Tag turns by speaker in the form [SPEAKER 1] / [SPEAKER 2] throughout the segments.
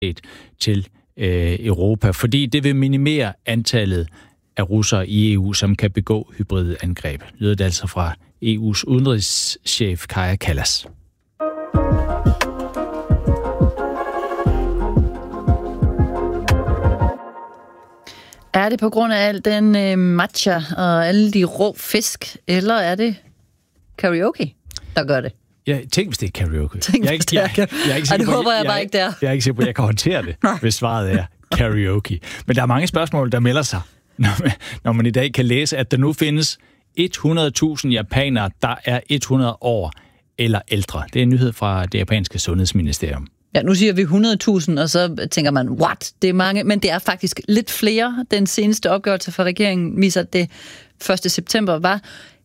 [SPEAKER 1] til Europa, fordi det vil minimere antallet af russere i EU, som kan begå hybride angreb. Lyder det altså fra EU's udenrigschef Kaja Kallas.
[SPEAKER 2] Er det på grund af al den matcha og alle de rå fisk, eller er det karaoke, der gør det?
[SPEAKER 1] Ja, tænk hvis det er karaoke.
[SPEAKER 2] Jeg er ikke
[SPEAKER 1] sikker på, at jeg kan håndtere det, hvis svaret er karaoke. Men der er mange spørgsmål, der melder sig, når man i dag kan læse, at der nu findes 100.000 japanere, der er 100 år eller ældre. Det er en nyhed fra det japanske sundhedsministerium.
[SPEAKER 2] Ja, nu siger vi 100.000, og så tænker man, what? Det er mange, men det er faktisk lidt flere. Den seneste opgørelse fra regeringen viser, at det 1. september var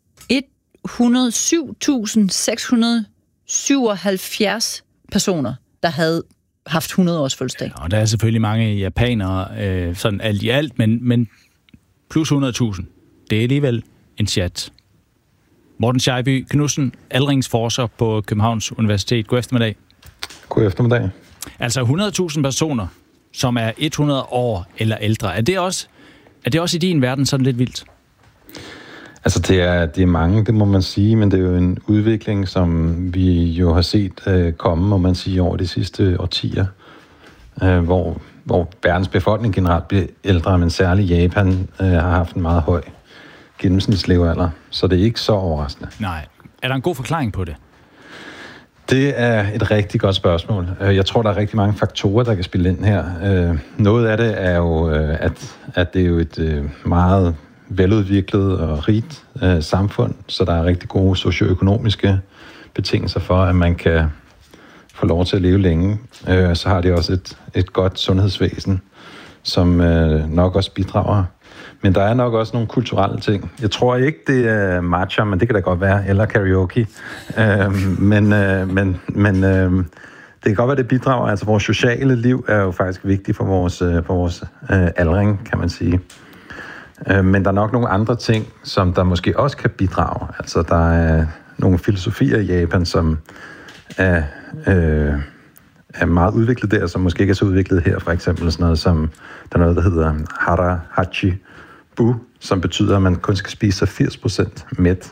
[SPEAKER 2] 107.677 personer, der havde haft 100 års fødselsdag.
[SPEAKER 1] Ja, og der er selvfølgelig mange japanere, sådan alt i alt, men plus 100.000, det er alligevel en chat. Morten Scheiby Knudsen, aldringsforsker på Københavns Universitet. God eftermiddag.
[SPEAKER 3] God eftermiddag.
[SPEAKER 1] Altså 100.000 personer, som er 100 år eller ældre. Er det også i din verden sådan lidt vildt?
[SPEAKER 3] Altså det er mange, det må man sige, men det er jo en udvikling, som vi jo har set komme, må man sige, over de sidste årtier, hvor verdens befolkning generelt bliver ældre, men særligt Japan har haft en meget høj gennemsnitslevealder, så det er ikke så overraskende.
[SPEAKER 1] Nej. Er der en god forklaring på det?
[SPEAKER 3] Det er et rigtig godt spørgsmål. Jeg tror, der er rigtig mange faktorer, der kan spille ind her. Noget af det er jo, at det er jo et meget veludviklet og rigt samfund, så der er rigtig gode socioøkonomiske betingelser for, at man kan få lov til at leve længe. Så har det også et godt sundhedsvæsen, som nok også bidrager. Men der er nok også nogle kulturelle ting. Jeg tror ikke, det er matcha, men det kan da godt være, eller karaoke. Men det kan godt være, det bidrager. Altså, vores sociale liv er jo faktisk vigtigt for vores aldring, kan man sige. Men der er nok nogle andre ting, som der måske også kan bidrage. Altså, der er nogle filosofier i Japan, som er meget udviklet der, som måske ikke er så udviklet her. For eksempel sådan noget som, der er noget, der hedder hara hachi bu, som betyder, at man kun skal spise sig 80% mæt.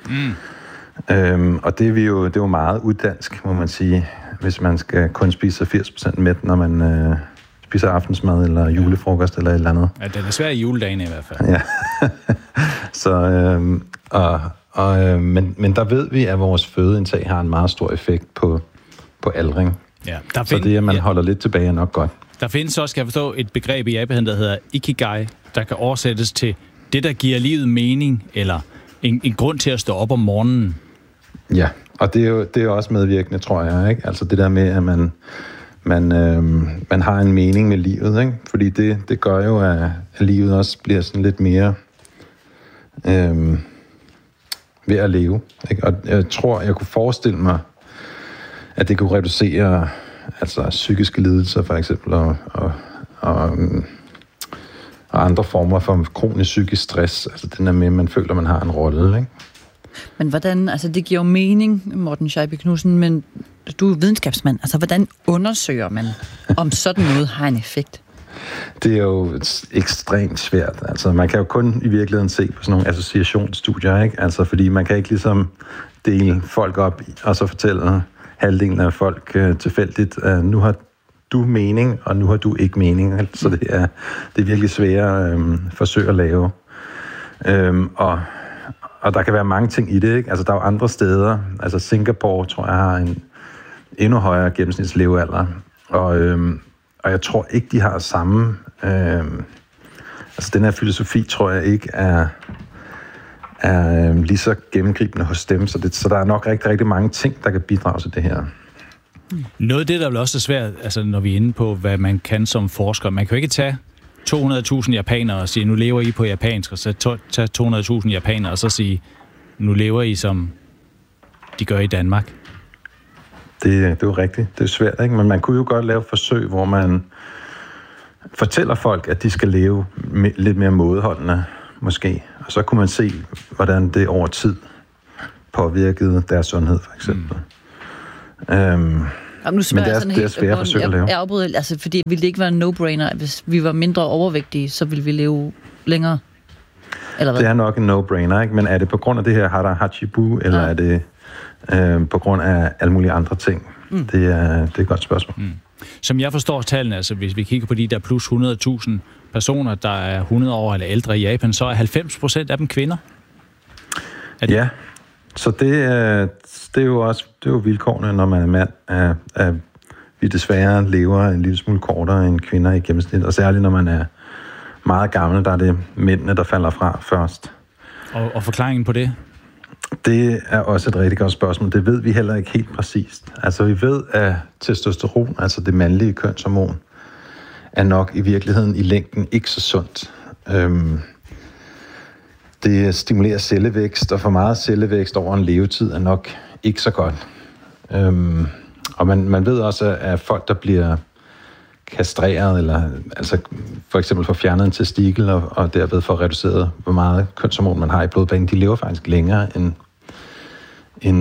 [SPEAKER 3] Og det er jo meget uddansk, må man sige, hvis man skal kun spise sig 80% mæt, når man spiser aftensmad eller julefrokost eller et eller andet.
[SPEAKER 1] Ja, det er svært i juledagen i hvert fald.
[SPEAKER 3] Ja. Men der ved vi, at vores fødeindtag har en meget stor effekt på aldring. Ja, så det, at man holder lidt tilbage, er nok godt.
[SPEAKER 1] Der findes også, kan jeg forstå, et begreb i Japan, der hedder ikigai, der kan oversættes til det, der giver livet mening, eller en grund til at stå op om morgenen.
[SPEAKER 3] Ja, og det er også medvirkende, tror jeg, ikke? Altså det der med, at man har en mening med livet, ikke? Fordi det gør jo, at livet også bliver sådan lidt mere ved at leve, ikke? Og jeg tror, jeg kunne forestille mig, at det kunne reducere altså psykiske lidelser for eksempel, og andre former for kronisk psykisk stress. Altså den der med, at man føler, at man har en rolle, ikke?
[SPEAKER 2] Men hvordan, altså det giver jo mening, Morten Scheiby Knudsen, men du er videnskabsmand. Altså hvordan undersøger man, om sådan noget har en effekt?
[SPEAKER 3] Det er jo ekstremt svært. Altså man kan jo kun i virkeligheden se på sådan nogle associationsstudier, ikke? Altså fordi man kan ikke ligesom dele folk op og så fortælle halvdelen af folk tilfældigt, at nu har du mening, og nu har du ikke mening. Så det er virkelig svære forsøg at lave. Og der kan være mange ting i det, ikke? Altså der er jo andre steder. Altså Singapore, tror jeg, har en endnu højere gennemsnitslevealder. Og jeg tror ikke, de har samme... altså den her filosofi, tror jeg ikke er lige så gennemgribende hos dem. Så der er nok rigtig, rigtig mange ting, der kan bidrage til det her.
[SPEAKER 1] Noget af det, der er også svært, altså når vi er inde på, hvad man kan som forsker. Man kan jo ikke tage 200.000 japanere og sige, nu lever I på japansk, og så tage 200.000 japanere og så sige, nu lever I som de gør i Danmark.
[SPEAKER 3] Det er jo rigtigt. Det er svært, ikke? Men man kunne jo godt lave forsøg, hvor man fortæller folk, at de skal leve lidt mere mådeholdende, måske. Og så kunne man se, hvordan det over tid påvirkede deres sundhed, for eksempel.
[SPEAKER 2] Jamen, nu spørger jeg sådan
[SPEAKER 3] det er svært at forsøge at lave.
[SPEAKER 2] Jeg afbryder, altså, fordi ville det ikke være en no-brainer, hvis vi var mindre overvægtige, så ville vi leve længere? Eller hvad?
[SPEAKER 3] Det er nok en no-brainer, ikke? Men er det på grund af det her Hara Hachibu, eller er det på grund af alle mulige andre ting? Det er et godt spørgsmål.
[SPEAKER 1] Som jeg forstår tallene, altså hvis vi kigger på de der plus 100.000 personer, der er 100 år eller ældre i Japan, så er 90% af dem kvinder.
[SPEAKER 3] Ja, så det er jo vilkårene, når man er mand, at vi desværre lever en lille smule kortere end kvinder i gennemsnit, og særligt når man er meget gammel, der er det mændene, der falder fra først.
[SPEAKER 1] Og forklaringen på det?
[SPEAKER 3] Det er også et rigtig godt spørgsmål. Det ved vi heller ikke helt præcist. Altså vi ved, at testosteron, altså det mandlige kønshormon, er nok i virkeligheden i længden ikke så sundt. Det stimulerer cellevækst, og for meget cellevækst over en levetid er nok ikke så godt. Og man ved også, at folk, der bliver kastreret, eller altså for eksempel får fjernet en testikel, og derved får reduceret, hvor meget kønshormon man har i blodbanen, de lever faktisk længere end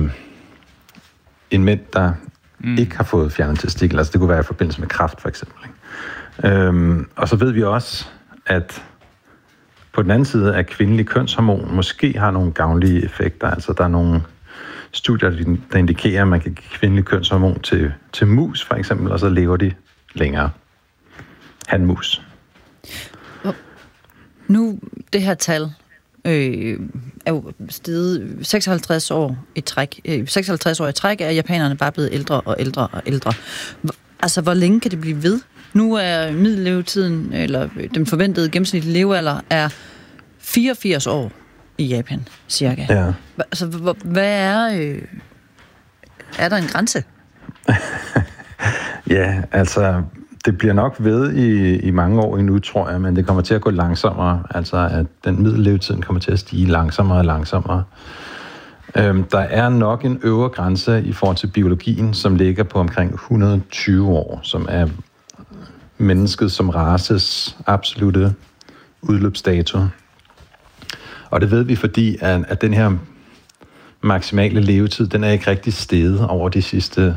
[SPEAKER 3] mænd, der ikke har fået fjernet en testikel. Altså det kunne være i forbindelse med kræft, for eksempel. Og så ved vi også, at på den anden side af kvindelig kønshormon måske har nogle gavnlige effekter. Altså der er nogle studier, der indikerer, at man kan give kvindelig kønshormon til mus, for eksempel, og så lever de længere. Hanmus.
[SPEAKER 2] Nu, det her tal er jo steget 56 år i træk. 56 år i træk er japanerne bare blevet ældre og ældre og ældre. Altså, hvor længe kan det blive ved? Nu er middellevetiden, eller den forventede gennemsnitlige levealder, er 84 år i Japan, cirka.
[SPEAKER 3] Ja.
[SPEAKER 2] Altså, hvad er der en grænse?
[SPEAKER 3] Ja, altså, det bliver nok ved i mange år endnu, tror jeg, men det kommer til at gå langsommere. Altså, at den middellevetiden kommer til at stige langsommere og langsommere. Der er nok en øvre grænse i forhold til biologien, som ligger på omkring 120 år, som er mennesket som races absolutte udløbsdato. Og det ved vi, fordi at den her maksimale levetid, den er ikke rigtig steget over de sidste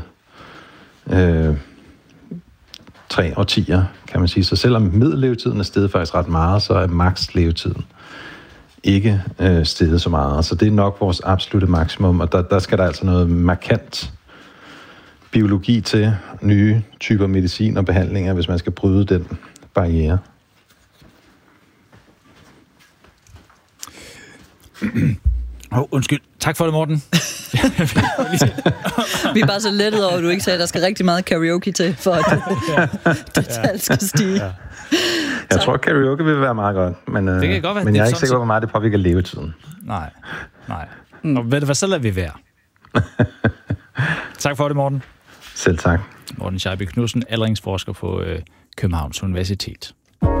[SPEAKER 3] 3 årtier, kan man sige. Så selvom middellevetiden er steget faktisk ret meget, så er makslevetiden ikke steget så meget. Så det er nok vores absolutte maksimum, og der skal der altså noget markant biologi til, nye typer medicin og behandlinger, hvis man skal bryde den barriere.
[SPEAKER 2] Undskyld.
[SPEAKER 1] Tak for det, Morten.
[SPEAKER 2] Vi er bare så lettet over, at du ikke sagde, at der skal rigtig meget karaoke til, for at det tal skal stige. Ja.
[SPEAKER 3] Jeg tror, karaoke vil være meget godt, men,
[SPEAKER 1] det kan godt være,
[SPEAKER 3] men jeg er ikke sikker på, hvor meget det påvirker levetiden.
[SPEAKER 1] Nej. Og ved du hvad, så lader vi være. Tak for det, Morten.
[SPEAKER 3] Selv tak.
[SPEAKER 1] Morten Scheibe Knudsen, aldringsforsker på Københavns Universitet.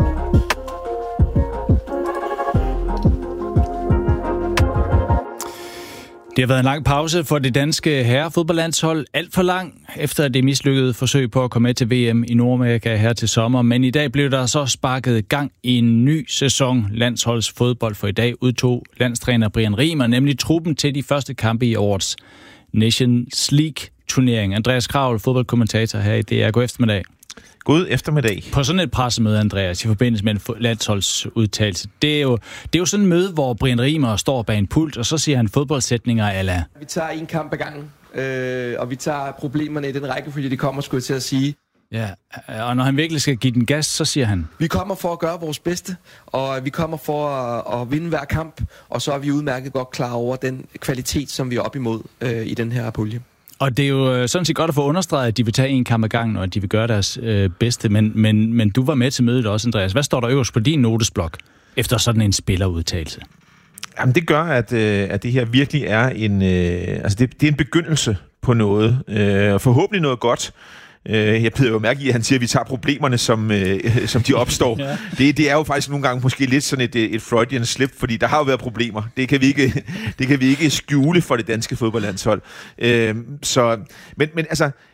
[SPEAKER 1] Det har været en lang pause for det danske herrefodboldlandshold. Alt for lang efter det mislykkede forsøg på at komme med til VM i Nordamerika her til sommer. Men i dag blev der så sparket gang i en ny sæson landsholdsfodbold. For i dag udtog landstræner Brian Riemer nemlig truppen til de første kampe i årets Nations League-turnering. Andreas Kraul, fodboldkommentator her i DR. God eftermiddag.
[SPEAKER 4] God eftermiddag.
[SPEAKER 1] På sådan et pressemøde, Andreas, i forbindelse med en landsholdsudtalelse. Det er jo sådan et møde, hvor Brian Riemer står bag en pult, og så siger han fodboldsætninger ala.
[SPEAKER 5] Vi tager en kamp ad gangen, og vi tager problemerne i den rækkefølge, de kommer, skulle jeg til at sige.
[SPEAKER 1] Ja, og når han virkelig skal give den gas, så siger han...
[SPEAKER 5] Vi kommer for at gøre vores bedste, og vi kommer for at vinde hver kamp, og så er vi udmærket godt klar over den kvalitet, som vi er op imod i den her pulje.
[SPEAKER 1] Og det er jo sådan set godt at få understreget, at de vil tage en kamp ad gangen, og at de vil gøre deres bedste. Men du var med til mødet også, Andreas. Hvad står der øverst på din notesblok efter sådan en spillerudtalelse?
[SPEAKER 4] Jamen det gør, at det her virkelig er det er en begyndelse på noget. Forhåbentlig noget godt. Jeg bider jo mærke i, at han siger, at vi tager problemerne, som de opstår. Ja. Det er jo faktisk nogle gange måske lidt sådan et Freudian slip, fordi der har jo været problemer. Det kan vi ikke skjule for det danske fodboldlandshold. Men altså,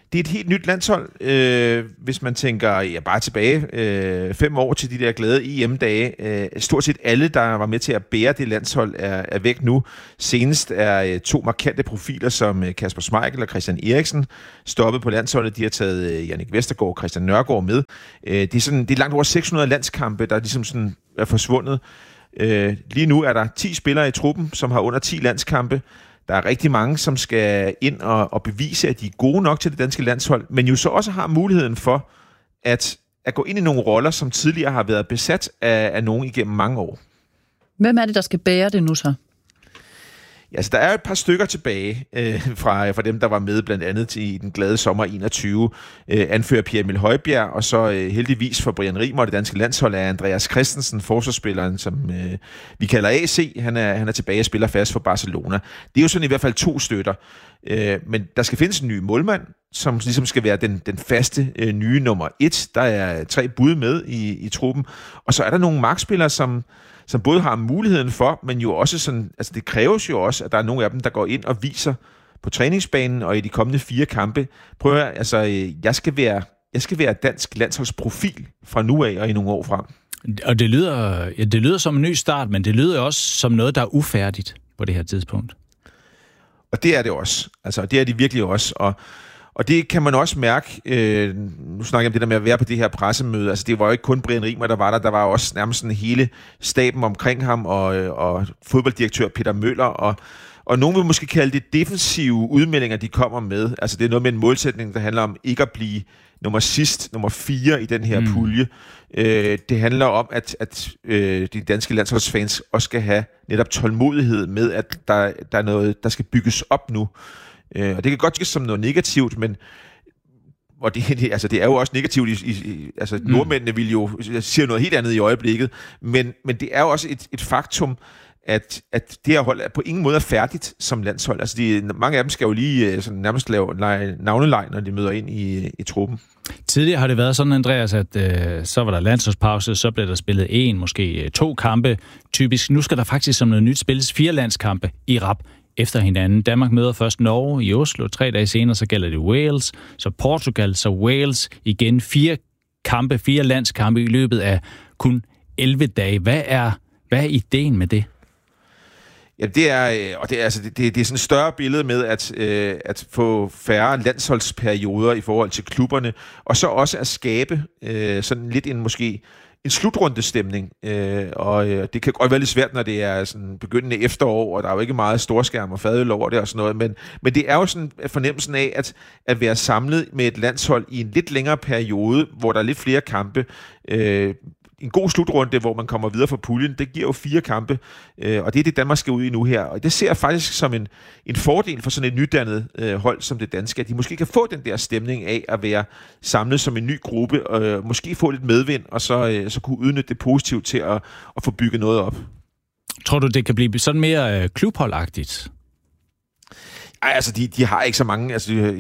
[SPEAKER 4] det er et helt nyt landshold, hvis man tænker bare tilbage 5 år til de der glade EM-dage. Stort set alle, der var med til at bære det landshold, er væk nu. Senest er 2 markante profiler som Kasper Schmeichel og Christian Eriksen stoppet på landsholdet. De har taget Jannik Vestergaard og Christian Nørgaard med. Det er langt over 600 landskampe, der ligesom sådan er forsvundet. Lige nu er der 10 spillere i truppen, som har under 10 landskampe. Der er rigtig mange, som skal ind og bevise, at de er gode nok til det danske landshold, men jo så også har muligheden for at gå ind i nogle roller, som tidligere har været besat af nogen igennem mange år.
[SPEAKER 2] Hvem er det, der skal bære det nu så?
[SPEAKER 4] Ja, så der er et par stykker tilbage fra dem, der var med blandt andet i den glade sommer 21. Anfører Pierre Emil Højbjerg, og så heldigvis for Brian Riemer og det danske landshold er Andreas Christensen, forsvarsspilleren, som vi kalder AC. Han er tilbage og spiller fast for Barcelona. Det er jo sådan i hvert fald 2 støtter. Men der skal findes en ny målmand, som ligesom skal være den faste nye nummer 1. Der er 3 bud med i truppen. Og så er der nogle markspillere, som både har muligheden for, men jo også sådan, altså det kræves jo også, at der er nogle af dem, der går ind og viser på træningsbanen og i de kommende 4 kampe. Prøv at høre, altså jeg skal være dansk landsholdsprofil fra nu af og i nogle år frem.
[SPEAKER 1] Og det lyder som en ny start, men det lyder også som noget, der er ufærdigt på det her tidspunkt. Og
[SPEAKER 4] det er det også. Altså det er det virkelig også, og det kan man også mærke, nu snakker jeg om det der med at være på det her pressemøde, altså det var jo ikke kun Brian Riemer, der var også nærmest sådan hele staben omkring ham, og fodbolddirektør Peter Møller, og nogen vil måske kalde det defensive udmeldinger, de kommer med. Altså det er noget med en målsætning, der handler om ikke at blive nummer 4 i den her pulje. Det handler om, at de danske landsholdsfans også skal have netop tålmodighed med, at der er noget, der skal bygges op nu. Og det kan godt ske som noget negativt, men og det er jo også negativt. Nordmændene vil jo sige noget helt andet i øjeblikket, men det er jo også et faktum, at det her hold på ingen måde er færdigt som landshold. Altså mange af dem skal jo lige sådan nærmest lave navneleg, når de møder ind i truppen.
[SPEAKER 1] Tidligere har det været sådan, Andreas, at så var der landsholdspause, så blev der spillet 1, måske 2 kampe. Typisk, nu skal der faktisk som noget nyt spilles 4 landskampe i rap efter hinanden. Danmark møder først Norge i Oslo, 3 dage senere, så gælder det Wales, så Portugal, så Wales igen. 4 landskampe i løbet af kun 11 dage. Hvad er ideen med det?
[SPEAKER 4] Ja, det er sådan et større billede med at få færre landsholdsperioder i forhold til klubberne, og så også at skabe sådan lidt en slutrundestemning, og det kan godt være lidt svært, når det er sådan begyndende efterår, og der er jo ikke meget storskærm og fadøl over det og sådan noget, men det er jo sådan fornemmelsen af at være samlet med et landshold i en lidt længere periode, hvor der er lidt flere kampe. En god slutrunde, hvor man kommer videre fra puljen, det giver jo 4 kampe, og det er det, Danmark skal ud i nu her. Og det ser jeg faktisk som en fordel for sådan et nydannet hold som det danske, at de måske kan få den der stemning af at være samlet som en ny gruppe, og måske få lidt medvind, og så kunne udnytte det positivt til at få bygget noget op.
[SPEAKER 1] Tror du, det kan blive sådan mere klubholdagtigt?
[SPEAKER 4] Ej, altså de har ikke så mange...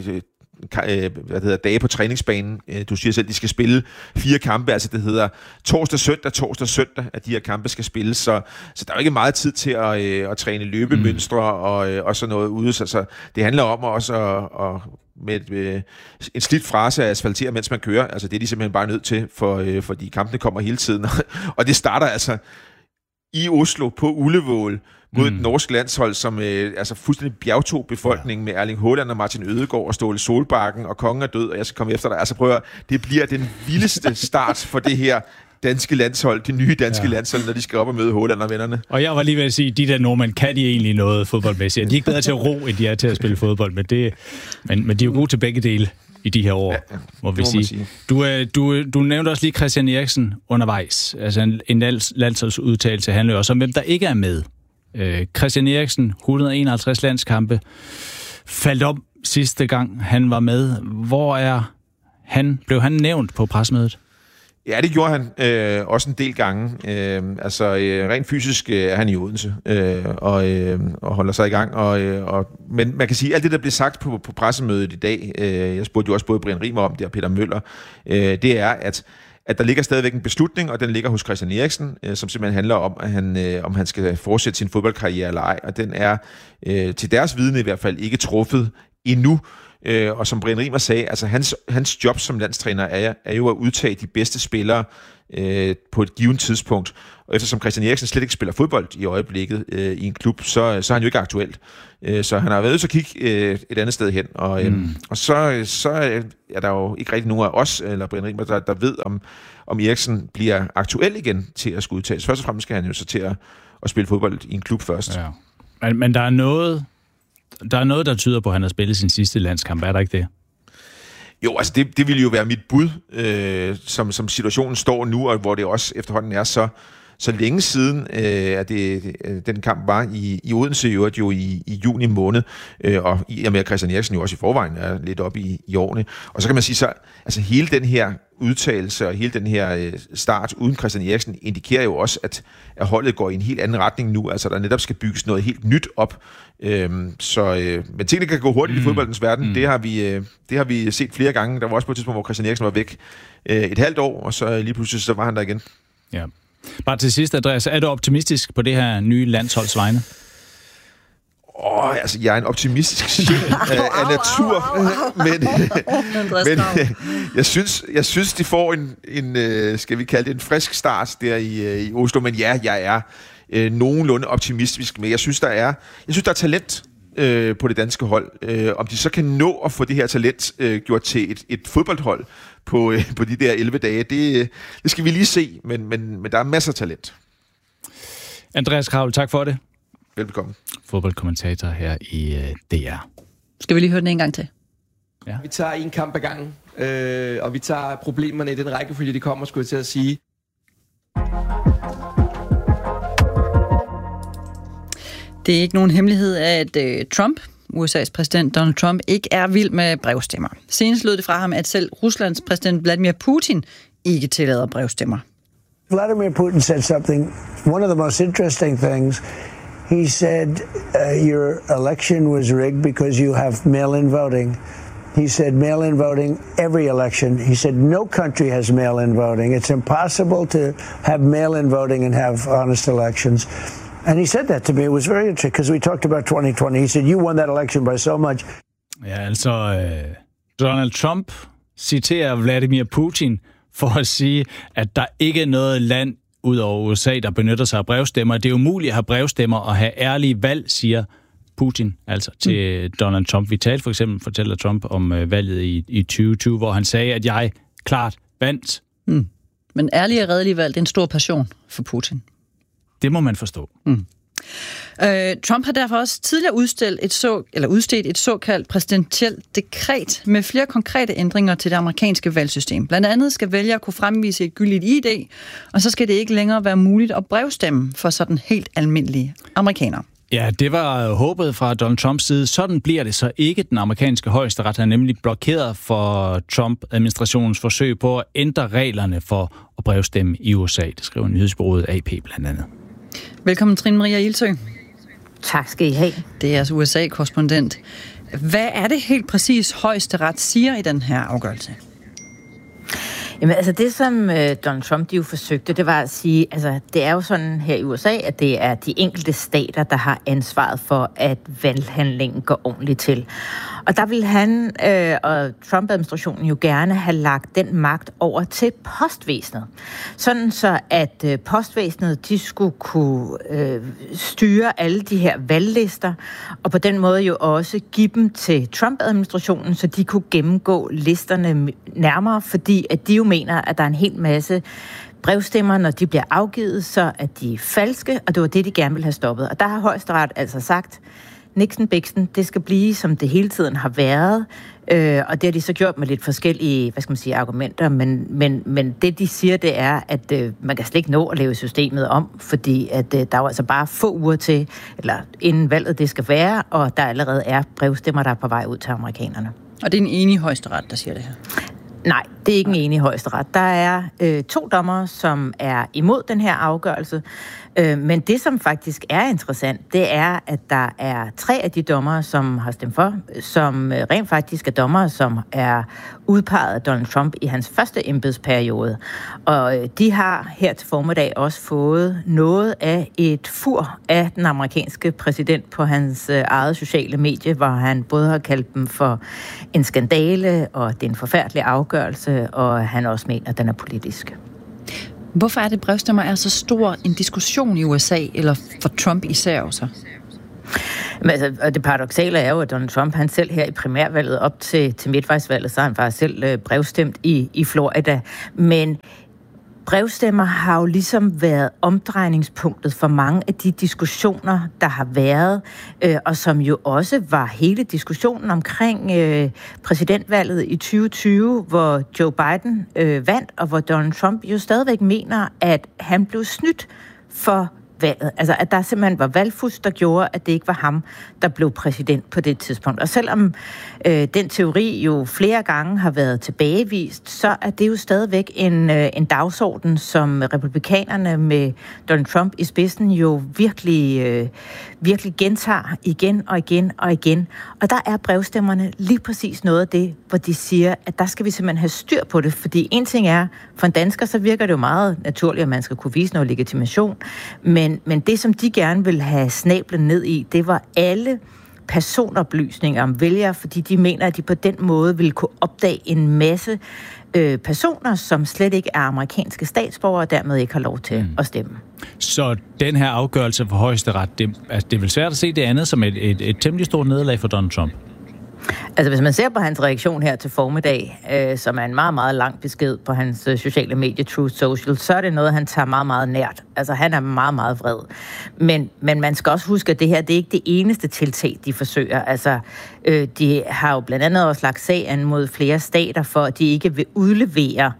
[SPEAKER 4] dage på træningsbanen. Du siger selv, at de skal spille 4 kampe, altså det hedder torsdag, søndag, at de her kampe skal spilles, så der er jo ikke meget tid til at træne løbemønstre og sådan noget ude, så det handler om også at med en slidt frase at asfaltere, mens man kører, altså det er de simpelthen bare nødt til, fordi kampene kommer hele tiden, og det starter altså i Oslo på Ullevål, mod et norsk landshold, som fuldstændig bjergtog befolkningen med Erling Haaland og Martin Ødegaard og Ståle Solbakken, og kongen er død, og jeg skal komme efter dig. Altså prøv at, det bliver den vildeste start for det her danske landshold, det nye danske landshold, når de skal op og møde Haaland og vennerne. Og jeg var lige ved at sige, de der nordmænd, kan de egentlig noget fodboldmæssigt? De er ikke bedre til at ro, end de er til at spille fodbold, men de er jo gode til begge dele i de her år, må vi sige. Du nævnte også lige Christian Eriksen undervejs. Altså en landsholdsudtalelse handler jo også om, hvem der ikke er med. Christian Eriksen, 151 landskampe, faldt om sidste gang han var med. Hvor er han? Blev han nævnt på pressemødet? Ja, det gjorde han også en del gange. Rent fysisk er han i Odense og holder sig i gang. Men man kan sige, at alt det, der blev sagt på pressemødet i dag, jeg spurgte jo også både Brian Riemer om det og Peter Møller, det er, at der ligger stadigvæk en beslutning, og den ligger hos Christian Eriksen, som simpelthen handler om, om han skal fortsætte sin fodboldkarriere eller ej. Og den er til deres viden i hvert fald ikke truffet endnu. Og som Brian Riemer sagde, altså hans job som landstræner er jo at udtage de bedste spillere på et givet tidspunkt. Og eftersom Christian Eriksen slet ikke spiller fodbold i øjeblikket i en klub, så er han jo ikke aktuelt. Så han har været ude at kigge et andet sted hen. Og så er der jo ikke rigtig nogen af os, eller Brian Riemer, der ved, om Eriksen bliver aktuel igen til at skulle udtages. Først og fremmest skal han jo så til at spille fodbold i en klub først.
[SPEAKER 1] Ja. Men der er noget, der tyder på, at han har spillet sin sidste landskamp. Er der ikke det?
[SPEAKER 4] Jo, altså det ville jo være mit bud, som situationen står nu, og hvor det også efterhånden er så længe siden, at den kamp var i Odense jo i juni måned, og i og med Christian Eriksen jo også i forvejen er lidt op i årene. Og så kan man sige så, altså hele den her udtalelse og hele den her start uden Christian Eriksen indikerer jo også, at holdet går i en helt anden retning nu, altså der netop skal bygges noget helt nyt op. Men tingene kan gå hurtigt i fodboldens verden. Det har vi set flere gange. Der var også på et tidspunkt, hvor Christian Eriksen var væk et halvt år, og så lige pludselig så var han der igen.
[SPEAKER 1] Ja. Bare til sidst, Andreas, er du optimistisk på det her nye landsholds vegne?
[SPEAKER 4] Altså, jeg er en optimistisk sjæl af natur, men jeg synes, de får en skal vi kalde det en frisk start der i Oslo, men ja, jeg er nogenlunde optimistisk, men jeg synes, der er talent på det danske hold. Om de så kan nå at få det her talent gjort til et fodboldhold på de der 11 dage, det skal vi lige se, men der er masser af talent.
[SPEAKER 1] Andreas Kraul, tak for det.
[SPEAKER 4] Velbekomme.
[SPEAKER 1] Fodboldkommentator her i DR.
[SPEAKER 2] Skal vi lige høre den en gang til?
[SPEAKER 5] Ja. Vi tager en kamp ad gangen, og vi tager problemerne i den rækkefølge, de kommer, skulle jeg til at sige.
[SPEAKER 2] Det er ikke nogen hemmelighed, at Trump, USA's præsident Donald Trump, ikke er vild med brevstemmer. Senest lød det fra ham, at selv Ruslands præsident Vladimir Putin ikke tillader brevstemmer.
[SPEAKER 6] Vladimir Putin said something, one of the most interesting things. He said your election was rigged because you have mail-in voting. He said mail-in voting every election. He said no country has mail-in voting. It's impossible to have mail-in voting and have honest elections. And he said that to me. It was very interesting because we talked about 2020. He said, you won that election by so much.
[SPEAKER 1] Ja, altså Donald Trump citerer Vladimir Putin for at sige, at der ikke er noget land ud over USA, der benytter sig af brevstemmer. Det er umuligt at have brevstemmer og have ærlige valg, siger Putin altså til Donald Trump. Vi talte for eksempel, fortæller Trump om valget i 2020, hvor han sagde, at jeg klart vandt.
[SPEAKER 2] Men ærlige og redelige valg, det er en stor passion for Putin.
[SPEAKER 1] Det må man forstå.
[SPEAKER 2] Trump har derfor også tidligere udstedt et såkaldt præsidentielt dekret med flere konkrete ændringer til det amerikanske valgsystem. Blandt andet skal vælgere kunne fremvise et gyldigt ID, og så skal det ikke længere være muligt at brevstemme for sådan helt almindelige amerikanere. Ja,
[SPEAKER 1] det var håbet fra Donald Trumps side. Sådan bliver det så ikke. Den amerikanske højesteret har nemlig blokeret for Trump-administrationens forsøg på at ændre reglerne for at brevstemme i USA. Det skriver nyhedsbureauet AP blandt andet.
[SPEAKER 2] Velkommen, Trine Maria Ilsø.
[SPEAKER 7] Tak skal I have.
[SPEAKER 2] Det er altså USA-korrespondent. Hvad er det helt præcis højesteret siger i den her afgørelse?
[SPEAKER 7] Jamen altså det, som Donald Trump de jo forsøgte, det var at sige, altså det er jo sådan her i USA, at det er de enkelte stater, der har ansvaret for, at valghandlingen går ordentligt til. Og der vil han og Trump-administrationen jo gerne have lagt den magt over til postvæsenet. Sådan så, at postvæsenet de skulle kunne styre alle de her valglister, og på den måde jo også give dem til Trump-administrationen, så de kunne gennemgå listerne nærmere, fordi at de jo mener, at der er en hel masse brevstemmer, når de bliver afgivet, så er de falske, og det var det, de gerne ville have stoppet. Og der har højesteret altså sagt, Nixon-Bixen, det skal blive, som det hele tiden har været, og det har de så gjort med lidt forskellige, argumenter, men det, de siger, det er, at man kan slet ikke nå at lave systemet om, fordi at der er altså bare få uger til, eller inden valget det skal være, og der allerede er brevstemmer, der er på vej ud til amerikanerne.
[SPEAKER 2] Og det er en enig højesteret, der siger det her?
[SPEAKER 7] Nej, det er ikke en enig højesteret. Der er 2 dommere, som er imod den her afgørelse. Men det, som faktisk er interessant, det er, at der er 3 af de dommere, som har stemt for, som rent faktisk er dommere, som er udpeget af Donald Trump i hans første embedsperiode. Og de har her til formiddag også fået noget af et fur af den amerikanske præsident på hans eget sociale medie, hvor han både har kaldt dem for en skandale, og det er en forfærdelig afgørelse, og han også mener, at den er politisk.
[SPEAKER 2] Hvorfor er det, brevstemmer er så stor en diskussion i USA, eller for Trump især også?
[SPEAKER 7] Men altså, det paradoksale er jo, at Donald Trump, han selv her i primærvalget op til midtvejsvalget, så har han faktisk selv brevstemt i Florida. Men brevstemmer har jo ligesom været omdrejningspunktet for mange af de diskussioner, der har været, og som jo også var hele diskussionen omkring præsidentvalget i 2020, hvor Joe Biden vandt, og hvor Donald Trump jo stadigvæk mener, at han blev snydt for valget. Altså, at der simpelthen var valgfusk, der gjorde, at det ikke var ham, der blev præsident på det tidspunkt. Og selvom den teori jo flere gange har været tilbagevist, så er det jo stadigvæk en dagsorden, som republikanerne med Donald Trump i spidsen jo virkelig gentager igen og igen og igen. Og der er brevstemmerne lige præcis noget af det, hvor de siger, at der skal vi simpelthen have styr på det, fordi en ting er, for en dansker, så virker det jo meget naturligt, at man skal kunne vise noget legitimation, men det, som de gerne vil have snablen ned i, det var alle personoplysninger om vælgere, fordi de mener, at de på den måde ville kunne opdage en masse personer, som slet ikke er amerikanske statsborgere, og dermed ikke har lov til at stemme.
[SPEAKER 1] Så den her afgørelse for højesteret, det er vel svært at se det andet som et temmelig stort nederlag for Donald Trump?
[SPEAKER 7] Altså, hvis man ser på hans reaktion her til formiddag, som er en meget, meget lang besked på hans sociale medie, Truth Social, så er det noget, han tager meget, meget nært. Altså, han er meget, meget vred. Men man skal også huske, at det her, det er ikke det eneste tiltag, de forsøger. Altså, de har jo blandt andet også lagt sag an mod flere stater, for at de ikke vil udlevere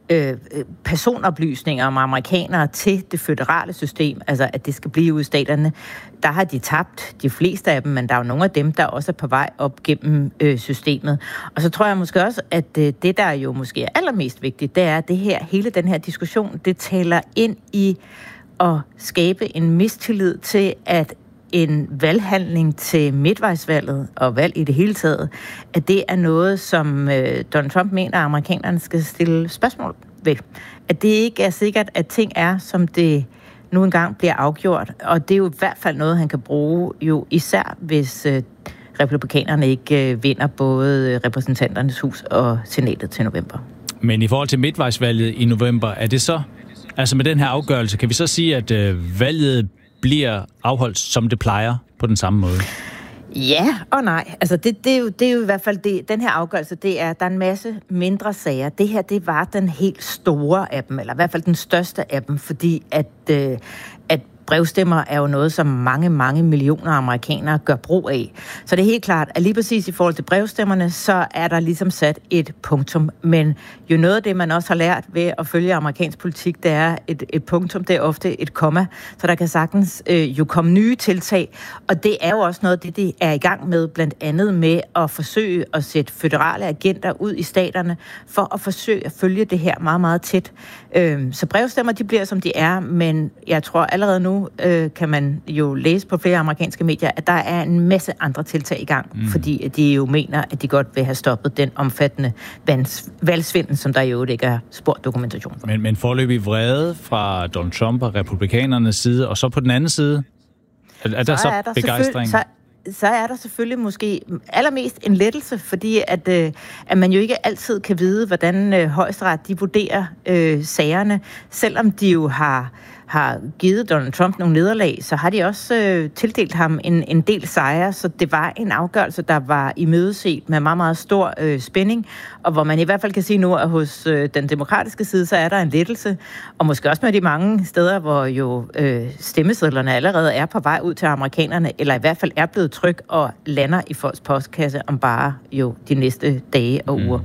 [SPEAKER 7] personoplysninger om amerikanere til det føderale system, altså at det skal blive ud i staterne. Der har de tabt de fleste af dem, men der er jo nogle af dem, der også er på vej op gennem systemet. Og så tror jeg måske også, at det, der jo måske er allermest vigtigt, det er, at hele den her diskussion, det taler ind i at skabe en mistillid til, at en valghandling til midtvejsvalget og valg i det hele taget, at det er noget, som Donald Trump mener, at amerikanerne skal stille spørgsmål ved. At det ikke er sikkert, at ting er, som det nu engang bliver afgjort. Og det er jo i hvert fald noget, han kan bruge, jo især hvis republikanerne ikke vinder både repræsentanternes hus og senatet til november. Men
[SPEAKER 1] i forhold til midtvejsvalget i november, er det så, altså med den her afgørelse, kan vi så sige, at valget bliver afholdt, som det plejer, på den samme måde?
[SPEAKER 7] Ja og nej. Altså det er jo i hvert fald det. Den her afgørelse, det er, der er en masse mindre sager. Det her, det var den helt store af dem, eller i hvert fald den største af dem, fordi at brevstemmer er jo noget, som mange, mange millioner amerikanere gør brug af. Så det er helt klart, at lige præcis i forhold til brevstemmerne, så er der ligesom sat et punktum. Men jo noget af det, man også har lært ved at følge amerikansk politik, det er et punktum, det er ofte et komma. Så der kan sagtens jo komme nye tiltag. Og det er jo også noget af det, de er i gang med, blandt andet med at forsøge at sætte føderale agenter ud i staterne, for at forsøge at følge det her meget, meget tæt. Så brevstemmer, de bliver, som de er, men jeg tror allerede nu, kan man jo læse på flere amerikanske medier, at der er en masse andre tiltag i gang, fordi de jo mener, at de godt vil have stoppet den omfattende valgsvindel, som der jo ikke er spor dokumentation for.
[SPEAKER 1] Men foreløbig vrede fra Donald Trump og republikanernes side, og så på den anden side, er der så begejstring?
[SPEAKER 7] Så er der selvfølgelig måske allermest en lettelse, fordi at man jo ikke altid kan vide, hvordan højesteret de vurderer sagerne, selvom de jo har givet Donald Trump nogle nederlag, så har de også tildelt ham en del sejre, så det var en afgørelse, der var imødeset med meget, meget stor spænding, og hvor man i hvert fald kan sige nu, at hos den demokratiske side, så er der en lettelse, og måske også med de mange steder, hvor jo stemmesedlerne allerede er på vej ud til amerikanerne, eller i hvert fald er blevet trykt og lander i folks postkasse om bare jo de næste dage og uger.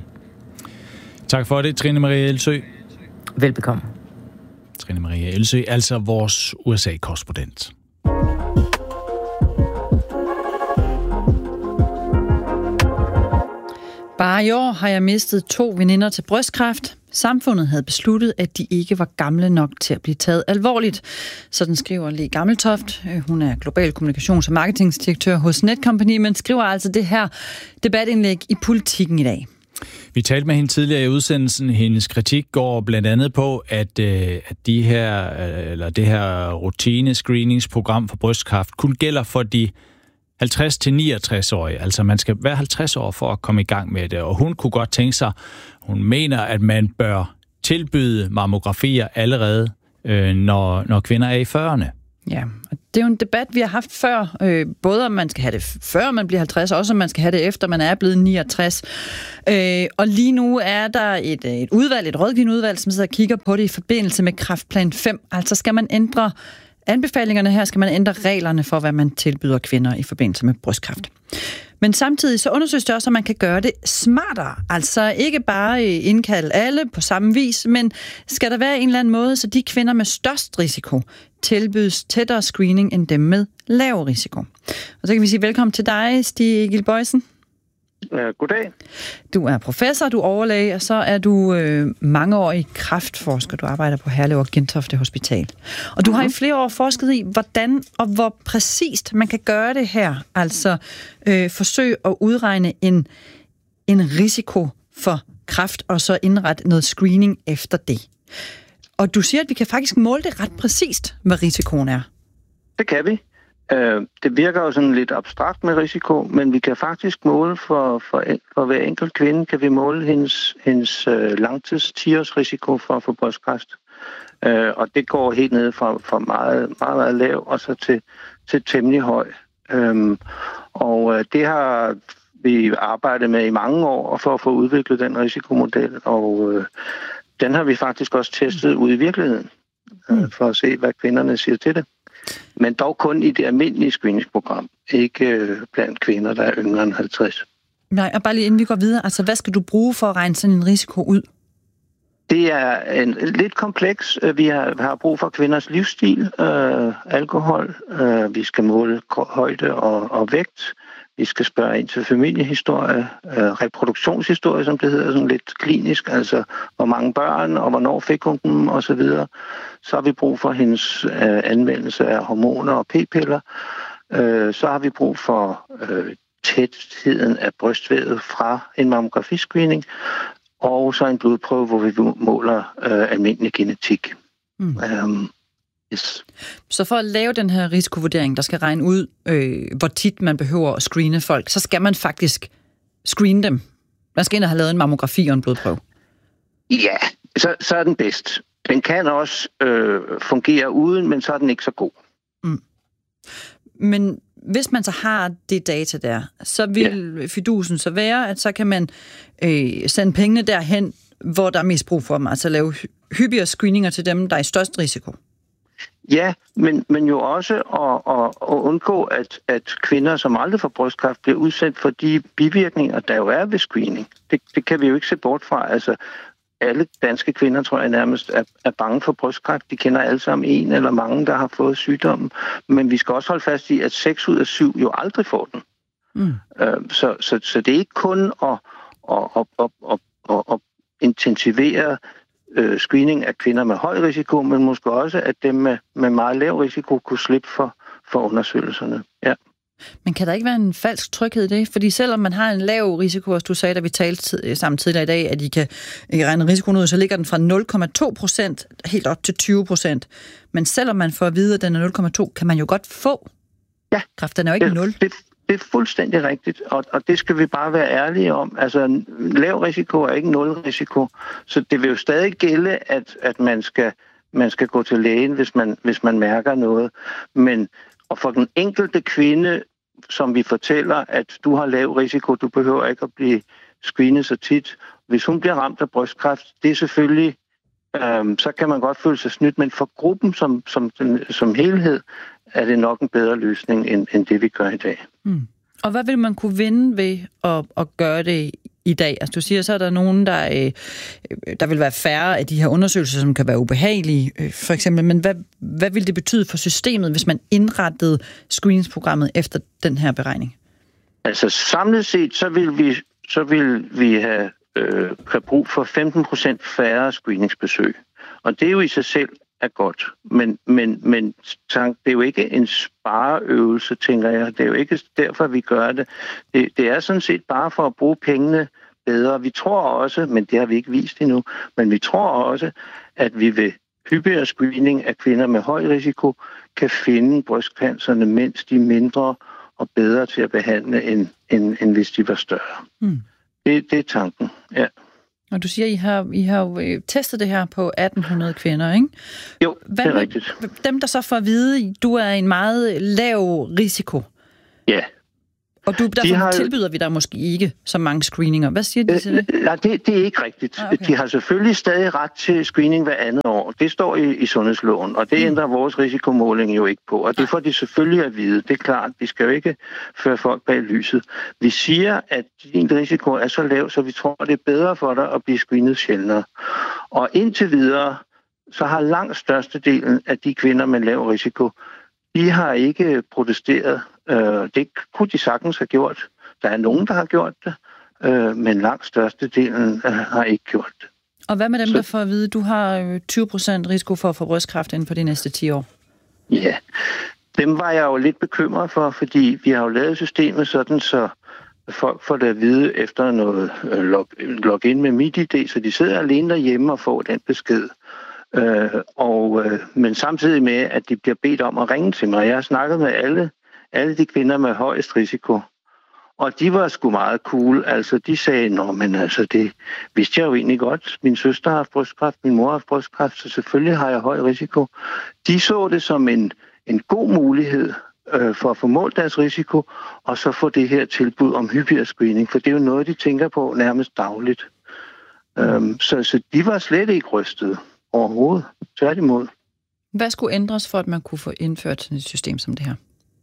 [SPEAKER 1] Tak for det, Trine Marie Elsø.
[SPEAKER 7] Velbekomme.
[SPEAKER 1] Trine Marie Elsø, altså vores USA-korrespondent.
[SPEAKER 2] Bare i år har jeg mistet 2 veninder til brystkræft. Samfundet havde besluttet, at de ikke var gamle nok til at blive taget alvorligt. Sådan skriver Le Gammeltoft. Hun er global kommunikations- og marketingdirektør hos Netcompany, men skriver altså det her debatindlæg i Politikken i dag.
[SPEAKER 1] Vi talte med hende tidligere i udsendelsen. Hendes kritik går blandt andet på, at det her rutine-screeningsprogram for brystkræft kun gælder for de 50-69-årige. Altså man skal være 50 år for at komme i gang med det. Og hun kunne godt tænke sig, hun mener, at man bør tilbyde mammografier allerede, når kvinder er i 40'erne.
[SPEAKER 2] Ja, og det er jo en debat, vi har haft før. Både om man skal have det før man bliver 50, og også om man skal have det efter man er blevet 69. Og lige nu er der et udvalg, et rådgivende udvalg, som sidder og kigger på det i forbindelse med Kræftplan 5. Altså skal man ændre anbefalingerne her, skal man ændre reglerne for, hvad man tilbyder kvinder i forbindelse med brystkræft. Men samtidig så undersøges det også, at man kan gøre det smartere. Altså ikke bare indkalde alle på samme vis, men skal der være en eller anden måde, så de kvinder med størst risiko tilbydes tættere screening end dem med lav risiko. Og så kan vi sige velkommen til dig, Stig Egil Boysen.
[SPEAKER 8] Goddag.
[SPEAKER 2] Du er professor, du er overlæge, og så er du mangeårig kræftforsker. Du arbejder på Herlev og Gentofte Hospital. Og du har i flere år forsket i, hvordan og hvor præcist man kan gøre det her. Altså forsøge at udregne en risiko for kræft, og så indrette noget screening efter det. Og du siger, at vi kan faktisk måle det ret præcist, hvad risikoen er.
[SPEAKER 8] Det kan vi. Det virker jo sådan lidt abstrakt med risiko, men vi kan faktisk måle for hver enkelt kvinde, kan vi måle hendes langtids 10-års risiko for at få brystkræft. Og det går helt ned fra meget, meget, meget lav og så til temmelig høj. Og det har vi arbejdet med i mange år for at få udviklet den risikomodel, og den har vi faktisk også testet ude i virkeligheden, for at se, hvad kvinderne siger til det. Men dog kun i det almindelige screeningsprogram, ikke blandt kvinder, der er yngre end 50.
[SPEAKER 2] Nej, og bare lige inden vi går videre, altså hvad skal du bruge for at regne sådan en risiko ud?
[SPEAKER 8] Det er lidt kompleks. Vi har brug for kvinders livsstil, alkohol, vi skal måle højde og vægt, vi skal spørge ind til familiehistorie, reproduktionshistorie, som det hedder, sådan lidt klinisk, altså hvor mange børn, og hvornår fik hun dem, osv. Så har vi brug for hendes anvendelse af hormoner og p-piller. Så har vi brug for tætheden af brystvævet fra en mammografiscreening, og så en blodprøve, hvor vi måler almindelig genetik. Yes.
[SPEAKER 2] Så for at lave den her risikovurdering, der skal regne ud, hvor tit man behøver at screene folk, så skal man faktisk screene dem. Man skal ind og have lavet en mammografi og en blodprøve.
[SPEAKER 8] Ja, så er den bedst. Den kan også fungere uden, men så er den ikke så god.
[SPEAKER 2] Men hvis man så har det data der, så vil fidusen så være, at så kan man sende pengene derhen, hvor der er mest brug for dem. Altså lave hyppigere screeninger til dem, der er i størst risiko.
[SPEAKER 8] Ja, men jo også at undgå, at kvinder, som aldrig får brystkræft, bliver udsat for de bivirkninger, der jo er ved screening. Det kan vi jo ikke se bort fra. Altså, alle danske kvinder, tror jeg nærmest, er bange for brystkræft. De kender alle sammen en eller mange, der har fået sygdommen. Men vi skal også holde fast i, at 6 ud af 7 jo aldrig får den. Så det er ikke kun at intensivere screening af kvinder med høj risiko, men måske også, at dem med meget lav risiko kunne slippe for undersøgelserne. Ja.
[SPEAKER 2] Men kan der ikke være en falsk tryghed i det? Fordi selvom man har en lav risiko, og du sagde, da vi talte sammen tidligere i dag, at I kan regne risikoen ud, så ligger den fra 0,2% helt op til 20%. Men selvom man får at vide, at den er 0,2, kan man jo godt få kræft. Den er jo ikke 0.
[SPEAKER 8] Det er fuldstændig rigtigt, og det skal vi bare være ærlige om. Altså, lav risiko er ikke 0 risiko, så det vil jo stadig gælde, at man skal gå til lægen, hvis man mærker noget. Men og for den enkelte kvinde, som vi fortæller, at du har lav risiko, du behøver ikke at blive screenet så tit. Hvis hun bliver ramt af brystkræft, det er selvfølgelig, så kan man godt føle sig snydt, men for gruppen som helhed, er det nok en bedre løsning, end det vi gør i dag.
[SPEAKER 2] Og hvad vil man kunne vinde ved at gøre det i dag? Altså du siger, så er der nogen, der vil være færre af de her undersøgelser, som kan være ubehagelige, for eksempel. Men hvad vil det betyde for systemet, hvis man indrettede screeningsprogrammet efter den her beregning?
[SPEAKER 8] Altså samlet set, så vil vi så vil vi have brug for 15% færre screeningsbesøg. Og det er jo i sig selv er godt. Men det er jo ikke en spareøvelse, tænker jeg. Det er jo ikke derfor, vi gør det. Det er sådan set bare for at bruge pengene bedre. Vi tror også, men det har vi ikke vist endnu, men vi tror også, at vi ved hyppigere screening af kvinder med høj risiko kan finde brystcancerne, mens de er mindre og bedre til at behandle, end hvis de var større. Mm. Det er tanken, ja.
[SPEAKER 2] Og du siger, I har jo testet det her på 1800 kvinder, ikke?
[SPEAKER 8] Jo, det er rigtigt.
[SPEAKER 2] Dem, der så får at vide, du er en meget lav risiko.
[SPEAKER 8] Ja.
[SPEAKER 2] Og derfor tilbyder vi dig måske ikke så mange screeninger. Hvad siger de til det?
[SPEAKER 8] Nej, det er ikke rigtigt. Okay. De har selvfølgelig stadig ret til screening hver andet år. Det står i sundhedsloven, og det ændrer vores risikomåling jo ikke på. Og det får de selvfølgelig at vide. Det er klart, vi skal jo ikke føre folk bag lyset. Vi siger, at din risiko er så lav, så vi tror, det er bedre for dig at blive screenet sjældnere. Og indtil videre, så har langt størstedelen af de kvinder med lav risiko, de har ikke protesteret. Det kunne de sagtens have gjort. Der er nogen, der har gjort det, men langt størstedelen har ikke gjort det.
[SPEAKER 2] Og hvad med dem, der får at vide, du har 20% risiko for at få brystkræft inden for de næste 10 år?
[SPEAKER 8] Ja, dem var jeg jo lidt bekymret for, fordi vi har jo lavet systemet sådan, så folk får det at vide efter noget login med MitID, så de sidder alene derhjemme og får den besked. Men samtidig med, at de bliver bedt om at ringe til mig. Jeg har snakket med alle de kvinder med højest risiko, og de var sgu meget cool. Altså, de sagde, det vidste jeg jo egentlig godt. Min søster har haft brystkræft, min mor har haft brystkræft, så selvfølgelig har jeg høj risiko. De så det som en god mulighed for at få målt deres risiko, og så få det her tilbud om hyppigere screening, for det er jo noget, de tænker på nærmest dagligt. Så de var slet ikke rystede overhovedet. Tværtimod.
[SPEAKER 2] Hvad skulle ændres for, at man kunne få indført sådan et system som det her?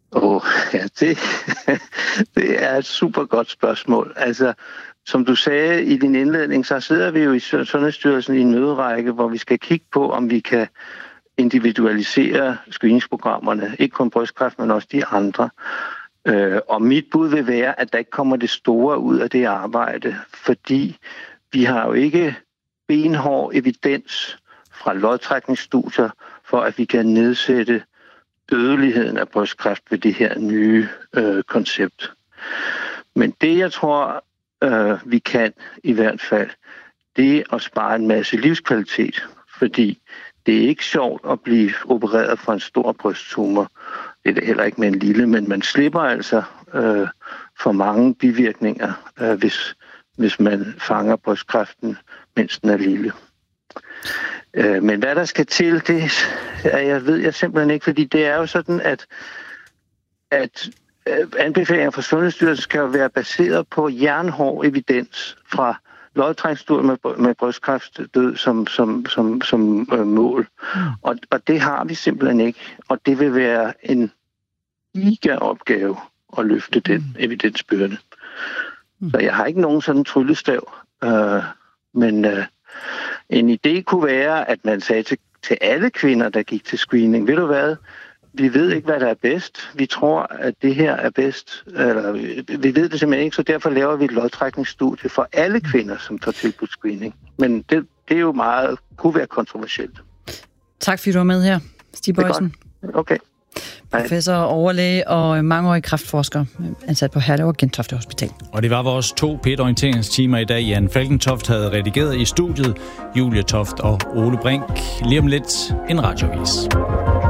[SPEAKER 8] Det er et super godt spørgsmål. Altså, som du sagde i din indledning, så sidder vi jo i Sundhedsstyrelsen i en møderække, hvor vi skal kigge på, om vi kan individualisere screeningsprogrammerne. Ikke kun brystkræft, men også de andre. Og mit bud vil være, at der ikke kommer det store ud af det arbejde, fordi vi har jo ikke benhård evidens fra lodtrækningsstudier for, at vi kan nedsætte dødeligheden af brystkræft ved det her nye koncept. Men det, jeg tror, vi kan i hvert fald, det er at spare en masse livskvalitet, fordi det er ikke sjovt at blive opereret for en stor brysttumor. Det er det heller ikke med en lille, men man slipper altså for mange bivirkninger, hvis man fanger brystkræften, mens den er lille. Men hvad der skal til, det ved jeg simpelthen ikke, fordi det er jo sådan, at anbefalinger fra Sundhedsstyrelsen skal jo være baseret på jernhård evidens fra lodtrækningsstudier med brystkræftdød som mål. Og det har vi simpelthen ikke, og det vil være en giga-opgave at løfte den evidensbyrde. Så jeg har ikke nogen sådan tryllestav, men en idé kunne være, at man sagde til alle kvinder, der gik til screening, ved du hvad, vi ved ikke, hvad der er bedst. Vi tror, at det her er bedst. Eller, vi ved det simpelthen ikke, så derfor laver vi et lodtrækningsstudie for alle kvinder, som får tilbudt screening. Men det er jo kunne være kontroversielt.
[SPEAKER 2] Tak fordi du var med her, Stig Boysen.
[SPEAKER 8] Okay.
[SPEAKER 2] Professor, overlæge og mangeårig kræftforsker, ansat på Herlev og Gentofte Hospital.
[SPEAKER 1] Og det var vores 2 P1-orienteringstimer i dag. Jan Falkentoft havde redigeret i studiet, Julie Toft og Ole Brink. Lige om lidt en radioavis.